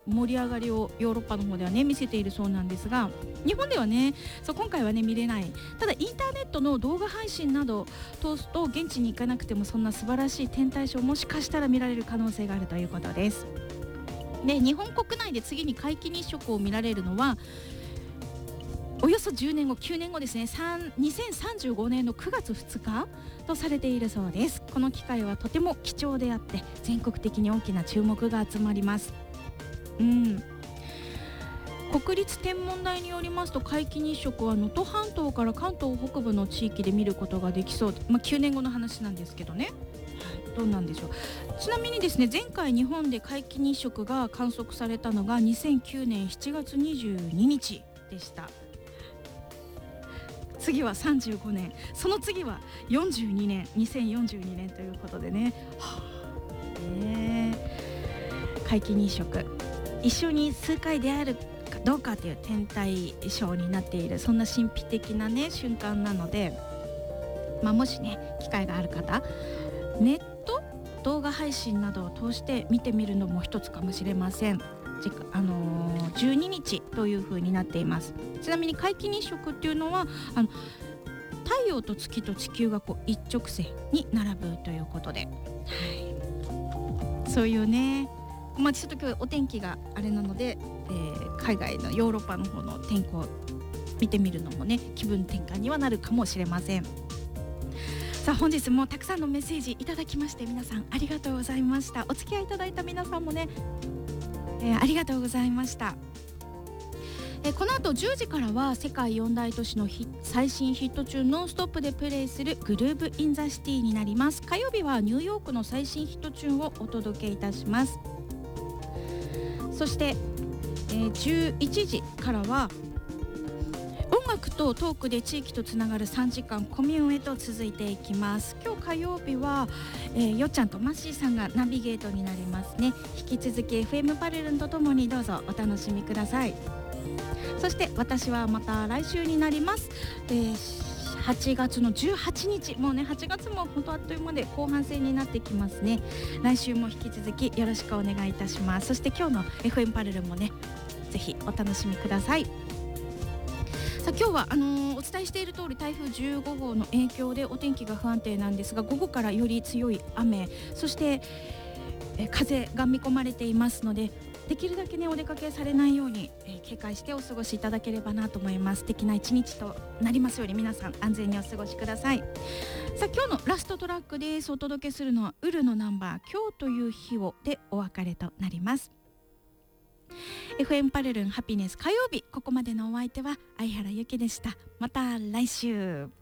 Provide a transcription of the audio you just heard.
盛り上がりをヨーロッパの方ではね見せているそうなんですが、日本ではね今回はね見れない。ただインターネットの動画配信など通すと現地に行かなくてもそんな素晴らしい天体ショーもしかしたら見られる可能性があるということです。で、日本国内で次に皆既日食を見られるのはおよそ10年後、9年後ですね、2035年の9月2日とされているそうです。この機会はとても貴重であって全国的に大きな注目が集まります。国立天文台によりますと皆既日食は能登半島から関東北部の地域で見ることができそう、9年後の話なんですけどね、どうなんでしょう。ちなみにですね、前回日本で皆既日食が観測されたのが2009年7月22日でした。次は35年、その次は42年、2042年ということでね、皆既日食一緒に数回出会えるかどうかという天体ショーになっている、そんな神秘的なね瞬間なので、もしね機会がある方、ネット動画配信などを通して見てみるのも一つかもしれません。12日という風になっています。ちなみに皆既日食っていうのは太陽と月と地球が一直線に並ぶということで、そういうね、ちょっと今日お天気があれなので、海外のヨーロッパの方の天候を見てみるのもね気分転換にはなるかもしれません。さあ、本日もたくさんのメッセージいただきまして皆さんありがとうございました。お付き合いいただいた皆さんもね、ありがとうございました。この後10時からは世界4大都市の最新ヒット中ノンストップでプレイするグルーブインザシティになります。火曜日はニューヨークの最新ヒットチューンをお届けいたします。そして、11時からは音楽とトークで地域とつながる3時間コミューンへと続いていきます。今日火曜日は、よっちゃんとマッシーさんがナビゲートになりますね。引き続き FM パルルンとともにどうぞお楽しみください。そして私はまた来週になります。8月の18日、もうね8月も本当あっという間で後半戦になってきますね。来週も引き続きよろしくお願いいたします。そして今日の FM パルルンもねぜひお楽しみください。さあ、今日はお伝えしている通り台風15号の影響でお天気が不安定なんですが、午後からより強い雨、そして風が見込まれていますので、できるだけねお出かけされないように、警戒してお過ごしいただければなと思います。素敵な一日となりますように皆さん安全にお過ごしください。さあ、今日のラストトラックです。お届けするのはウルのナンバー今日という日をでお別れとなります。FM パルルンハピネス火曜日、ここまでのお相手は相原由紀でした。また来週。